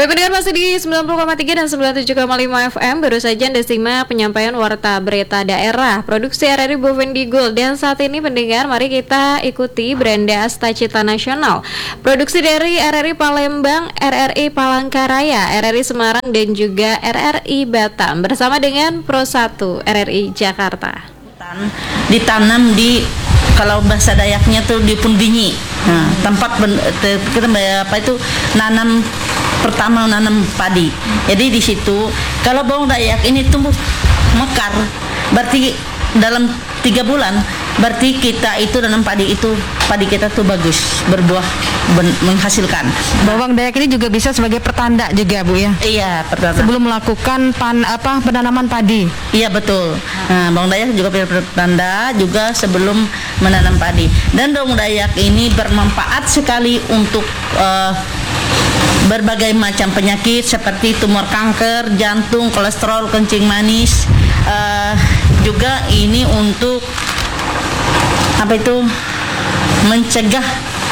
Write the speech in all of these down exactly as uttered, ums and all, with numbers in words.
Baik pendengar, masih di sembilan puluh koma tiga dan sembilan puluh tujuh koma lima F M. Baru saja Anda simak penyampaian Warta Berita Daerah Produksi R R I Bovendigul. Dan saat ini pendengar, mari kita ikuti Branda Astacita Nasional, produksi dari R R I Palembang, R R I Palangkaraya, R R I Semarang, dan juga R R I Batam, bersama dengan Pro satu R R I Jakarta. Ditanam di, kalau bahasa Dayaknya tuh di Pundinyi. Nah, tempat ben, te, kita apa itu nanam pertama nanam padi. Jadi di situ kalau bawang Dayak ini tumbuh mekar, berarti dalam tiga bulan berarti kita itu nanam padi itu padi kita tuh bagus, berbuah, ben, menghasilkan. Bawang Dayak ini juga bisa sebagai pertanda juga, Bu, ya. Iya, pertanda. Sebelum melakukan pan apa penanaman padi. Iya, betul. Nah, bawang Dayak juga pertanda juga sebelum menanam padi. Dan bawang Dayak ini bermanfaat sekali untuk uh, berbagai macam penyakit seperti tumor kanker, jantung, kolesterol, kencing manis. Uh, juga ini untuk apa itu mencegah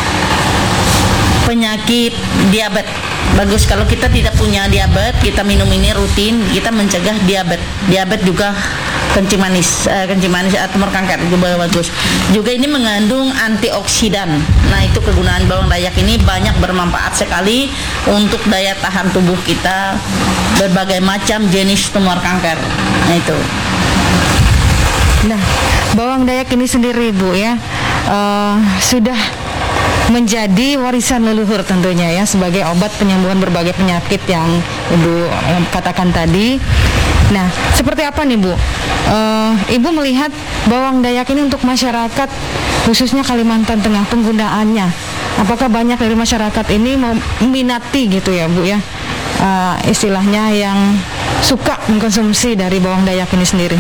penyakit diabetes. Bagus kalau kita tidak punya diabetes, kita minum ini rutin, kita mencegah diabetes. Diabetes juga kencing manis, uh, kencing manis atau tumor kanker juga bagus. Juga ini mengandung antioksidan. Nah, itu kegunaan bawang Dayak ini banyak bermanfaat sekali untuk daya tahan tubuh kita berbagai macam jenis tumor kanker. Nah, itu. Nah, bawang Dayak ini sendiri, Bu, ya, uh, sudah menjadi warisan leluhur tentunya ya, sebagai obat penyembuhan berbagai penyakit yang Ibu katakan tadi. Nah, seperti apa nih, Bu? Uh, Ibu melihat bawang Dayak ini untuk masyarakat khususnya Kalimantan Tengah penggunaannya. Apakah banyak dari masyarakat ini meminati gitu ya, Bu, ya? Uh, istilahnya yang suka mengkonsumsi dari bawang Dayak ini sendiri.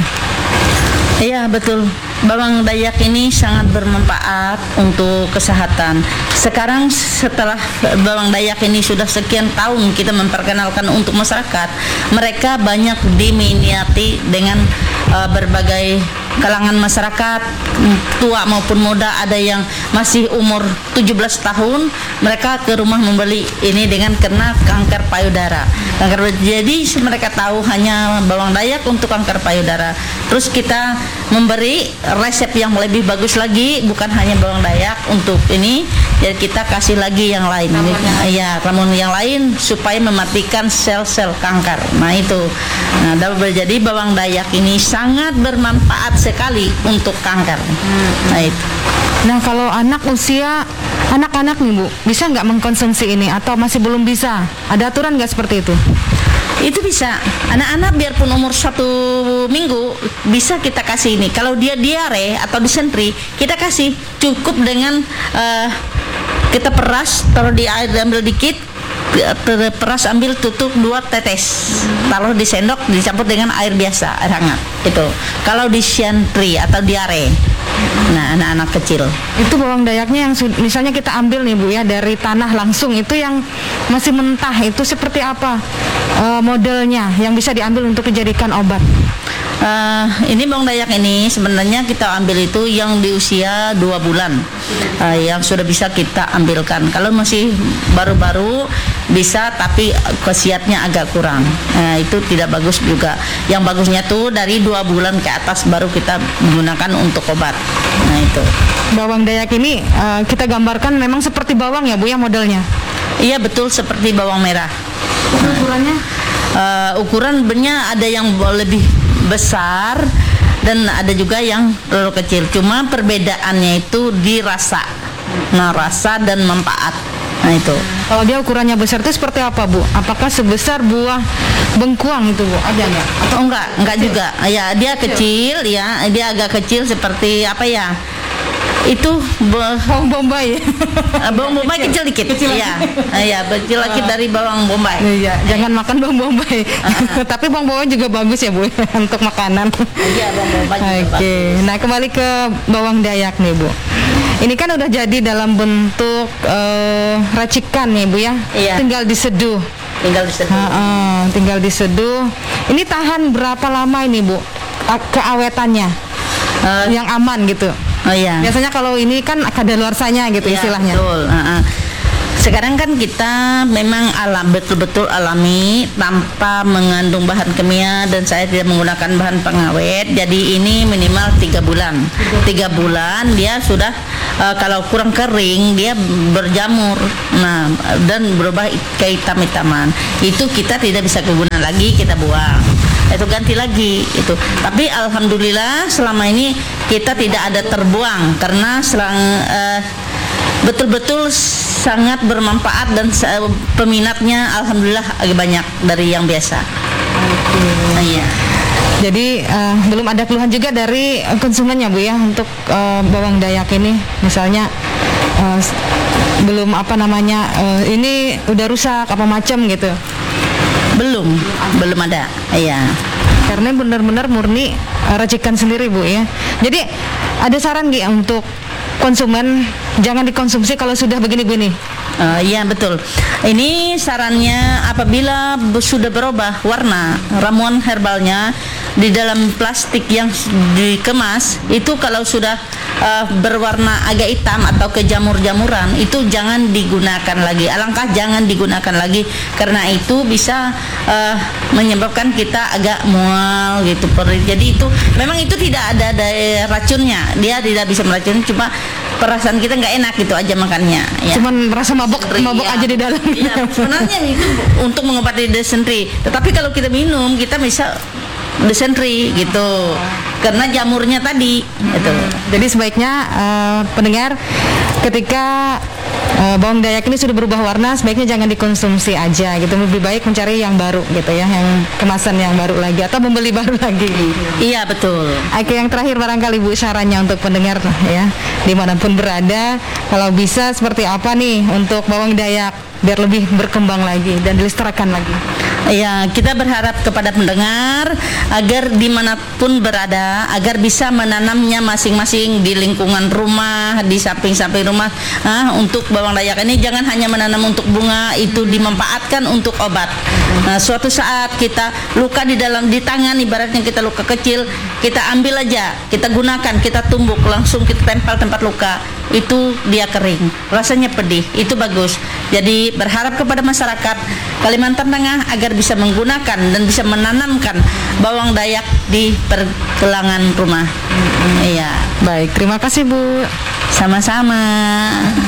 Iya, betul. Bawang Dayak ini sangat bermanfaat untuk kesehatan. Sekarang setelah bawang Dayak ini sudah sekian tahun kita memperkenalkan untuk masyarakat, mereka banyak diminati dengan uh, berbagai kalangan masyarakat, tua maupun muda. Ada yang masih umur tujuh belas tahun, mereka ke rumah membeli ini dengan kena kanker payudara. Kanker, jadi mereka tahu hanya bawang Dayak untuk kanker payudara. Terus kita memberi resep yang lebih bagus lagi, bukan hanya bawang Dayak untuk ini, jadi kita kasih lagi yang lain. Iya, ramuan yang lain supaya mematikan sel-sel kanker. Nah, itu. Nah, jadi bawang Dayak ini sangat bermanfaat sekali untuk kanker. Nah, itu. Nah, kalau anak usia anak-anak nih, Bu, bisa nggak mengkonsumsi ini atau masih belum bisa? Ada aturan nggak seperti itu? Itu bisa. Anak-anak biarpun umur satu minggu bisa kita kasih ini. Kalau dia diare atau disentri, kita kasih cukup dengan uh, kita peras, taruh di air, ambil dikit, peras, ambil tutup dua tetes, taruh di sendok, dicampur dengan air biasa, air hangat. Itu. Kalau disentri atau diare. Nah, anak-anak kecil. Itu bawang Dayaknya yang misalnya kita ambil nih, Bu, ya, dari tanah langsung, itu yang masih mentah, itu seperti apa uh, modelnya yang bisa diambil untuk dijadikan obat? Uh, ini bawang Dayak ini sebenarnya kita ambil itu yang di usia dua bulan, uh, yang sudah bisa kita ambilkan. Kalau masih baru-baru bisa, tapi khasiatnya agak kurang. Uh, itu tidak bagus juga. Yang bagusnya tuh dari dua bulan ke atas baru kita gunakan untuk obat. Nah, itu. Bawang Dayak ini uh, kita gambarkan memang seperti bawang ya, Bu, ya, modelnya? Iya, betul, seperti bawang merah. Ukurannya? Uh, ukuran bennya ada yang lebih besar dan ada juga yang terlalu kecil. Cuma perbedaannya itu di rasa. Nah, rasa dan manfaat. Nah, itu. Kalau dia ukurannya besar itu seperti apa, Bu? Apakah sebesar buah bengkuang itu, Bu? Ada nggak? Atau oh, enggak? Enggak juga. Ya, dia kecil, ya. Dia agak kecil seperti apa ya? Itu bawang bombay. Bawang bombay kecil dikit. Iya. Iya, kecil lagi dari bawang bombay. Iya, jangan makan bawang bombay. Uh-huh. Tapi bawang bombay juga bagus ya, Bu, untuk makanan. Iya, bawang bombay juga Oke. Okay. Nah, kembali ke bawang Dayak nih, Bu. Ini kan udah jadi dalam bentuk uh, racikan nih, Bu, ya. Iya. Tinggal diseduh. Tinggal diseduh. Uh-uh, tinggal diseduh. Ini tahan berapa lama ini, Bu? Keawetannya uh, yang aman gitu. Oh iya. Biasanya kalau ini kan kadaluarsanya gitu, ya, istilahnya. Betul. Uh-uh. sekarang kan kita memang alam betul-betul alami tanpa mengandung bahan kimia dan saya tidak menggunakan bahan pengawet. Jadi ini minimal tiga bulan. Tiga bulan dia sudah uh, kalau kurang kering dia berjamur, nah dan berubah ke hitam-hitaman. Itu kita tidak bisa kegunaan lagi, kita buang. Itu ganti lagi itu. Tapi alhamdulillah selama ini kita tidak ada terbuang karena selang uh, betul-betul sangat bermanfaat dan uh, peminatnya alhamdulillah agak banyak dari yang biasa. Nah, iya. Jadi uh, belum ada keluhan juga dari konsumennya Bu ya untuk uh, bawang dayak ini, misalnya uh, belum apa namanya uh, ini udah rusak apa macam gitu. Belum, belum ada. Iya. Karena benar-benar murni uh, racikan sendiri Bu ya. Jadi ada saran nggak untuk konsumen jangan dikonsumsi kalau sudah begini-begini? Uh, iya betul. Ini sarannya apabila sudah berubah warna ramuan herbalnya di dalam plastik yang dikemas itu kalau sudah uh, berwarna agak hitam atau kejamur-jamuran itu jangan digunakan lagi. Alangkah jangan digunakan lagi karena itu bisa uh, menyebabkan kita agak mual gitu perih. Jadi itu memang itu tidak ada daya racunnya. Dia tidak bisa meracuni, cuma perasaan kita nggak enak gitu aja makannya. Ya. Cuman merasa mabok, mabok ya. aja di dalam. Ya, sebenarnya itu untuk mengobati desentri. Tetapi kalau kita minum kita bisa desentri gitu karena jamurnya tadi itu. Jadi sebaiknya uh, pendengar ketika uh, bawang dayak ini sudah berubah warna sebaiknya jangan dikonsumsi aja gitu, lebih baik mencari yang baru gitu ya, yang kemasan yang baru lagi atau membeli baru lagi. Iya betul. Oke, yang terakhir barangkali Bu sarannya untuk pendengar ya dimanapun berada, kalau bisa seperti apa nih untuk bawang dayak biar lebih berkembang lagi dan dilestarikan lagi. Ya, kita berharap kepada pendengar agar dimanapun berada, agar bisa menanamnya masing-masing di lingkungan rumah, di samping-samping rumah. Nah, untuk bawang dayak ini jangan hanya menanam untuk bunga, itu dimanfaatkan untuk obat. Nah, suatu saat kita luka di dalam di tangan, ibaratnya kita luka kecil, kita ambil aja, kita gunakan, kita tumbuk, langsung kita tempel tempat luka, itu dia kering, rasanya pedih, itu bagus. Jadi berharap kepada masyarakat Kalimantan Tengah agar bisa menggunakan dan bisa menanamkan bawang dayak di pergelangan rumah. Iya. Baik, terima kasih Bu. Sama-sama.